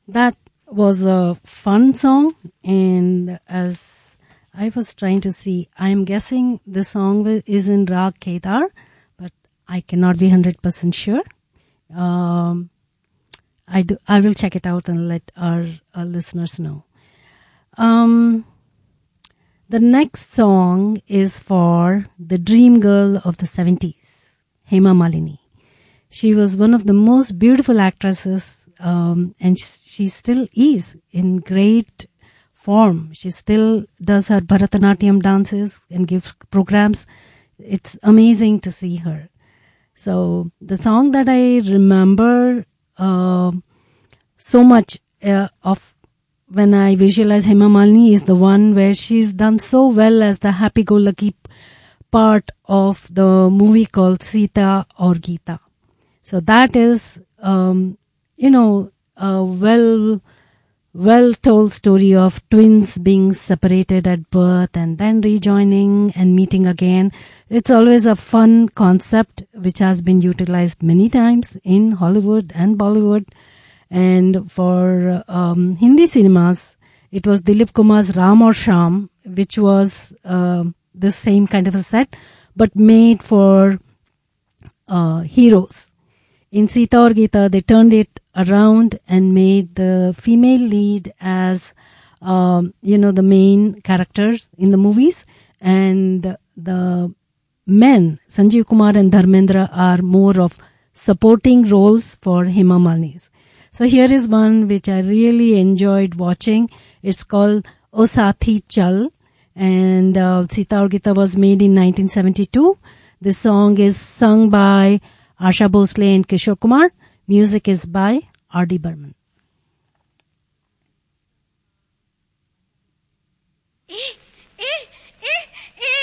That was a fun song, and as I was trying to see, I'm guessing the song is in Rag Kedar, but I cannot be 100% sure. I will check it out and let our listeners know. The next song is for the dream girl of the 70s, Hema Malini. She was one of the most beautiful actresses, and she still is in great form. She still does her Bharatanatyam dances and gives programs. It's amazing to see her. So the song that I remember so much of when I visualize Hema Malini is the one where she's done so well as the happy-go-lucky part of the movie called Sita Aur Geeta. So that is, a well-told story of twins being separated at birth and then rejoining and meeting again. It's always a fun concept which has been utilized many times in Hollywood and Bollywood. And for Hindi cinemas, it was Dilip Kumar's Ram Aur Sham, which was the same kind of a set, but made for heroes. In Sita Aur Geeta, they turned it around and made the female lead as, the main characters in the movies. And the men, Sanjeev Kumar and Dharmendra, are more of supporting roles for Hema Malini. So here is one which I really enjoyed watching. It's called O Saathi Chal, and Sita Aur Geeta was made in 1972. This song is sung by Asha Bhosle and Kishore Kumar. Music is by R.D. Burman.